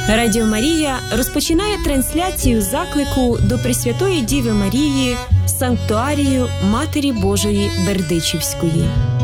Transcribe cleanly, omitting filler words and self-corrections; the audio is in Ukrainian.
Радіо Марія розпочинає трансляцію заклику до Пресвятої Діви Марії з санктуарію Матері Божої Бердичівської.